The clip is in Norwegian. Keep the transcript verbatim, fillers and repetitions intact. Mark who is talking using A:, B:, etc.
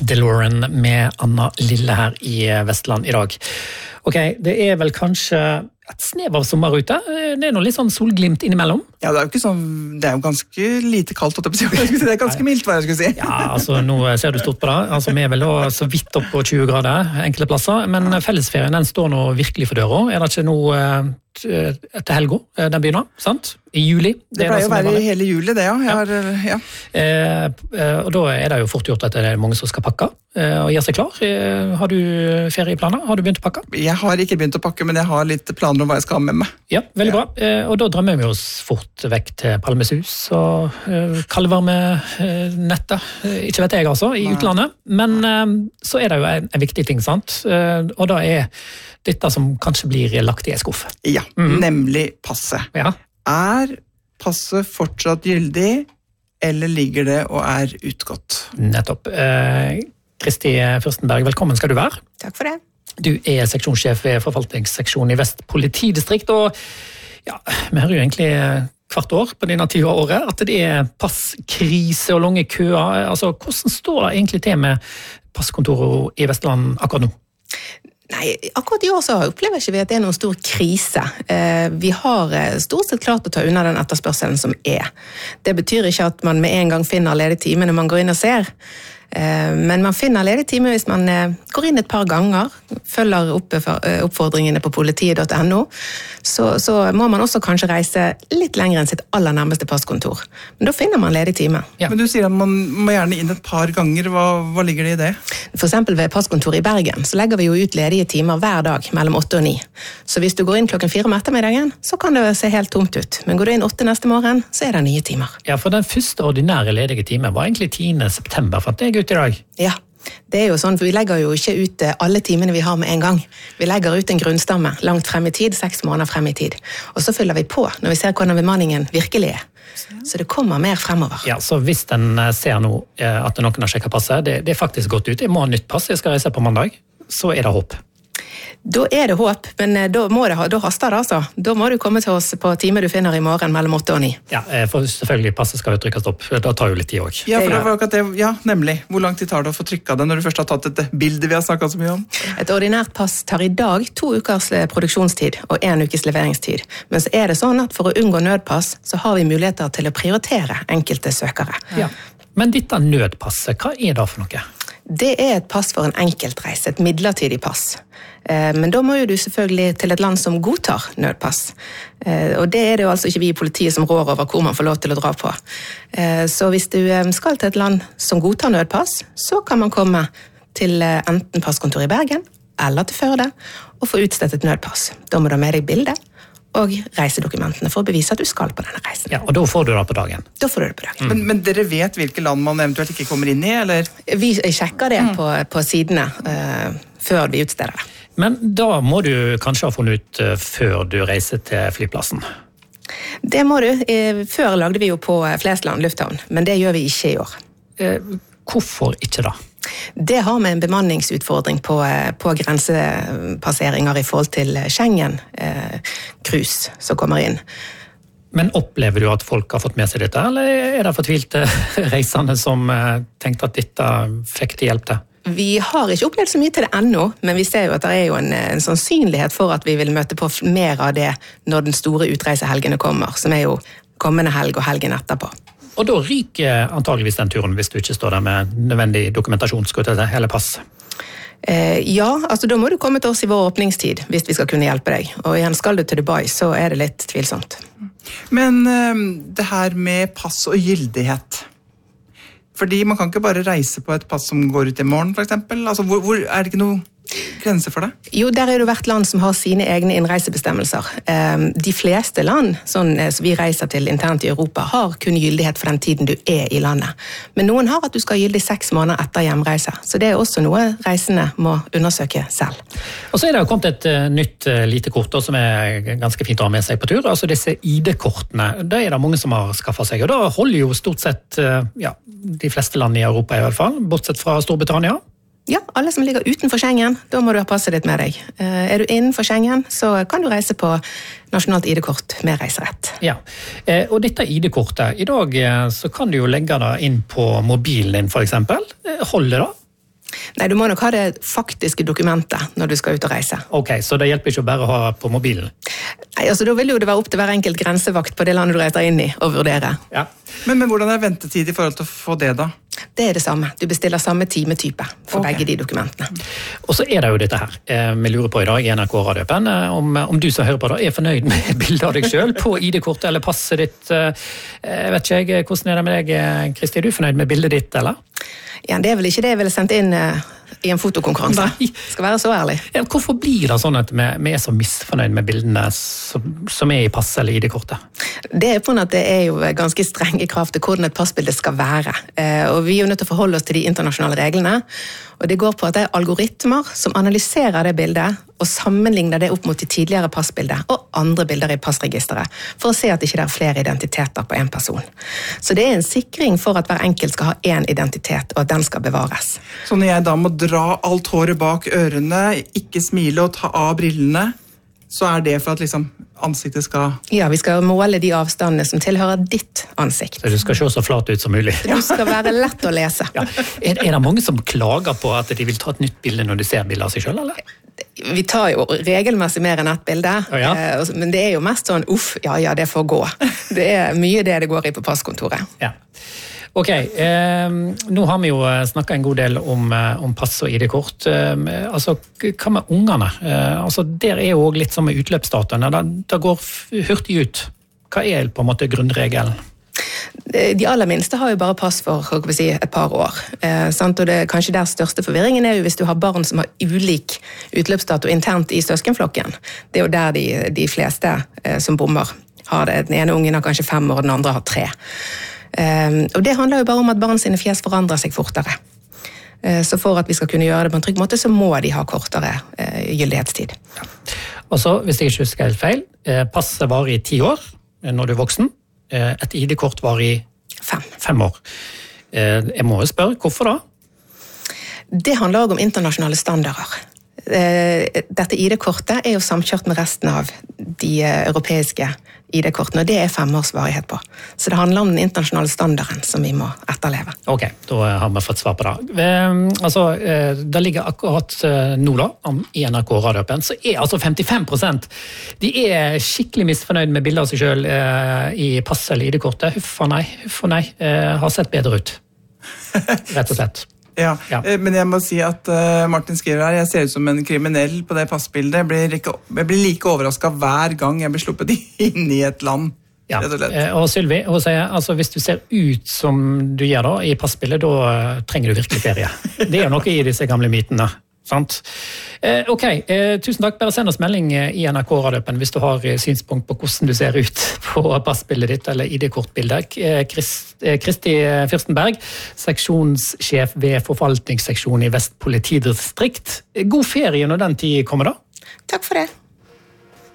A: DeLorean med Anna Lille her i Vestland i dag. Ok, det er vel kanskje et snev av sommer ute. Det er noe litt sånn solglimt innimellom.
B: Ja, det er jo ikke sånn, det er jo ganske lite kaldt, det er ganske mildt hva jeg skulle si.
A: Ja, altså nå ser du stort på det. Altså vi er vel da så vidt opp på tjue grader enkelte plasser, men fellesferien den står nå virkelig for døra. Er det ikke noe etter helgo den begynner, sant? I juli.
B: Det, det pleier å være i hele juli, det, ja. Har, ja.
A: Eh, og da er det jo fort gjort at det er mange som skal pakke eh, og gjøre seg klar. Eh, har du ferieplaner? Har du begynt å pakke?
B: Jeg har ikke begynt å pakke, men jeg har litt planer om hva jeg skal ha med meg.
A: Ja, veldig ja. bra. Eh, og da drømmer vi oss fort vekk til Palmesus og eh, kaldvarme eh, nettet. Eh, ikke vet jeg altså, i Nei. utlandet. Men eh, så er det jo en, en viktig ting, sant? Eh, og da er dette som kanskje blir lagt i en skuff.
B: Ja, mm. nemlig passet.
A: Ja.
B: Er passet fortsatt gyldig, eller ligger det og er utgått?
A: Nettopp. Eh, Kristi Fyrstenberg, velkommen skal du være.
C: Takk for det.
A: Du er seksjonssjef ved forvaltningsseksjonen i Vest politidistrikt, og ja, vi hører jo egentlig hvert år på denne tida av året at det er passkrise og lange køer. Altså, hvordan står det egentlig til med passkontoret i Vestland akkurat nå?
C: Nei, akkurat i år så opplever ikke vi at det er noen stor krise. Vi har stort sett klart å ta unna den etterspørselen som er. Det betyr ikke at man med en gang finner ledig time når man går inn og ser. Men man finner ledig time hvis man går inn et par ganger, følger opp oppfordringene på politiet punktum no, så, så må man også kanskje reise litt lenger enn sitt aller nærmeste passkontor. Men da finner man ledig time.
B: Ja. Men du sier at man må gjerne inn et par ganger, hva, hva ligger det i det?
C: For eksempel ved passkontoret i Bergen, så legger vi jo ut ledige timer hver dag mellom åtte og ni. Så hvis du går inn klokken fire om ettermiddagen, så kan det se helt tomt ut. Men går du inn åtte neste morgen, så er det nye timer.
A: Ja, for den første ordinære ledige time var egentlig tiende september, for at det er ut i dag.
C: Ja, det er jo sånn, for vi legger jo ikke ut alle timene vi har med en gang. Vi legger ut en grunnstamme langt frem i tid, seks måneder frem i tid. Og så fyller vi på når vi ser hvordan bemanningen virkelig er. Så det kommer mer fremover.
A: Ja, så hvis den ser nå at noen har sjekket passet, det, det er faktisk gått ut, jeg må ha nytt pass, jeg skal reise på mandag, så er det håp.
C: Da er det håp, men da, må det, da haster det altså. Da må du komme til oss på time du finner i morgen mellom åtte og ni.
A: Ja, for selvfølgelig passet skal jo trykkes opp, da tar jo litt tid også.
B: Ja, for det var det, ja, nemlig. Hvor lang tid tar det å få trykket det når du først har tatt et bilde vi har snakket så mye om?
C: Et ordinært pass tar i dag to ukers produksjonstid og en ukes leveringstid. Men så er det sånn at for å unngå nødpass, så har vi muligheter til å prioritere enkelte søkere.
A: Ja. Men dette nødpasset, hva er det for noe?
C: Det er et pass for en enkeltreise, et midlertidig pass. Men da må jo du selvfølgelig til et land som godtar nødpass. Og det er det jo altså ikke vi i politiet som rår over hvor man får lov til å dra på. Så hvis du skal til et land som godtar nødpass, så kan man komme til enten passkontoret i Bergen eller til Førde og få utstedt et nødpass. Da må du ha med deg bildet og reisedokumentene for å bevise at du skal på denne reisen.
A: Ja, og da får du det på dagen?
C: Da får du det på dagen.
B: Mm. Men, men dere vet hvilke land man eventuelt ikke kommer inn i, eller?
C: Vi sjekker det mm. på, på sidene uh, før vi utsteder det.
A: Men da må du kanskje ha funnet ut uh, før du reiser til flyplassen?
C: Det må du. Uh, før lagde vi jo på Flesland lufthavn, men det gjør vi ikke i år.
A: Uh, hvorfor ikke da?
C: Det har med en bemanningsutfordring på, på grensepasseringer i forhold til Schengen eh, cruise som kommer inn.
A: Men opplever du at folk har fått med seg dette, eller er det fortvilte reisende som eh, tenkte at dette fikk til hjelp til?
C: Vi har ikke opplevd så mye til det ennå, men vi ser jo at det er jo en, en sannsynlighet for at vi vil møte på mer av det når den store utreisehelgene kommer, som er jo kommende helg og helgen etterpå.
A: Og da ryker antageligvis den turen hvis du ikke står der med nødvendig dokumentasjon, eller pass.
C: Eh, ja, altså da må du komme til oss i vår åpningstid hvis vi skal kunne hjelpe deg. Og igjen, skal du til Dubai, så er det litt tvilsomt.
B: Men um, det her med pass og gyldighet, fordi man kan ikke bare reise på et pass som går ut i morgen, for eksempel. Altså, hvor, hvor er det ikke noe grense for det?
C: Jo, der er det hvert land som har sine egne innreisebestemmelser. De fleste land, sånn som vi reiser til internt i Europa, har kun gyldighet for den tiden du er i landet. Men noen har at du skal ha gyldig seks måneder etter hjemreise, så det er også noe reisende må undersøke selv.
A: Og så er det jo kommet et uh, nytt uh, lite kort da, som er ganske fint å ha med seg på tur, altså disse I D-kortene. Det er det mange som har skaffet seg, og da holder jo stort sett uh, ja, de fleste land i Europa i hvert fall, bortsett fra Storbritannia.
C: Ja, alle som ligger utenfor Schengen, da må du ha passet ditt med deg. Er du innenfor Schengen, så kan du reise på nasjonalt I D-kort med reiserett.
A: Ja, og dette I D-kortet, i dag så kan du jo legge det inn på mobilen din for eksempel. Holder det?
C: Nei, du må nok ha det faktiske dokumentet når du skal ut og reise.
A: Ok, så det hjelper ikke å bare ha på mobilen?
C: Nei, altså da vil jo det være opp til hver enkelt grensevakt på det landet du reiser inn i å vurdere.
A: Ja.
B: Men, men hvordan er ventetid i forhold til å få det da?
C: Det er det samme. Du bestiller samme timetype for
B: Ok.
C: begge de dokumentene.
A: Og så er det jo dette her. Eh, Vi lurer på i dag i N R K-radioen om, om du som hører på da er fornøyd med bildet av deg selv på I D-kortet eller passet ditt. Eh, Jeg vet ikke jeg, hvordan er det med deg, Kristi? Er du fornøyd med bildet ditt, eller?
C: Ja, det er vel ikke det jeg ville sendt inn eh, i en fotokonkurranse.
A: Nei.
C: Skal være så ærlig.
A: Ja, hvorfor blir det sånn at vi, vi er så misfornøyd med bildene som, som er i passet eller I D-kortet?
C: Det er på at det er jo ganske strenge krav til hvordan et passbilde skal være. Eh, og vi er jo nødt til å forholde oss til de internasjonale reglene. Og det går på at det er algoritmer som analyserer det bildet og sammenligner det opp mot de tidligere passbilder og andre bilder i passregisteret, for å se at ikke det er flere identiteter på en person. Så det er en sikring for at hver enkelt skal ha én identitet, og at den skal bevares.
B: Så når jeg da må dra alt håret bak ørene, ikke smile og ta av brillene, så er det for at liksom ansiktet skal...
C: Ja, vi skal måle de avstandene som tilhører ditt ansikt.
A: Så du skal se så flat ut som mulig.
C: Du skal være lett å lese.
A: Ja. Er, er det mange som klager på at de vil ta et nytt bilde når de ser bilder av seg selv, eller?
C: Vi tar jo regelmessig mer enn ett bilde,
A: Å, ja.
C: eh, og- men det er jo mest sånn, uff, ja, ja, det får gå. Det er mye det det går i på passkontoret.
A: Ja. Ok, eh, nå har vi jo snakket en god del om, eh, om pass og I D-kort. Eh, altså, hva med ungene? Eh, altså, der er jo også litt som med utløpsdatoene. Det, det går f- hurtig ut. Hva er på en måte grunnregelen?
C: De aller minste har jo bare pass for hva skal vi si, et par år. Eh, sant? Og det er kanskje der største forvirringen er jo hvis du har barn som har ulik utløpsdato internt i søskenflokken. Det er jo der de, de fleste eh, som bommer har det. Den ene ungen har kanskje fem år, den andre har tre. Eh, og det handler jo bare om at barn sine fjes forandrer seg fortere. Eh, så for at vi skal kunne gjøre det på en trygg måte, så må de ha kortere eh, gyldighetstid.
A: Og så, hvis jeg ikke husker helt feil, eh, passet varer i ti år eh, når du er voksen. Eh, et I D-kort varer i
C: Fem.
A: fem år. Eh, jeg må jo spørre, hvorfor da?
C: Det handler også om internasjonale standarder. Eh, Dette I D-kortet er jo samkjørt med resten av de eh, europeiske I D-kortene, og det er fem års varighet på. Så det handler om den internasjonale standarden som vi må etterleve.
A: Ok, da har vi fått svar på det. Eh, altså, eh, det ligger akkurat eh, nå da, om i N R K-radioen, så er altså femtifem prosent de er skikkelig misfornøyd med bilder av seg selv eh, i pass eller I D-kortet. Huff og nei, huff og nei, eh, har sett bedre ut. Rett og slett.
B: Ja,
A: Ja.
B: eh, men jeg må si at uh, Martin skriver her, jeg ser ut som en kriminell på det passbildet. Jeg blir, ikke, jeg blir like overrasket hver gang jeg blir sluppet inn i et land.
A: Ja.
B: Rett og slett.
A: eh, Og Sylvi, hun sier, altså hvis du ser ut som du gjør da, i passbildet, da eh, trenger du virkelig ferie. Det er jo noe i disse gamle mytene. Sant? Eh, ok, eh, tusen takk. Bare send oss melding eh, i N R K-radioen hvis du har eh, synspunkt på hvordan du ser ut på passbildet ditt eller I D-kortbildet. Eh, Krist, eh, Kristi Fyrstenberg, seksjonssjef ved forvaltningsseksjonen i Vest politidistrikt. Eh, God ferie når den tid kommer da.
C: Takk for det.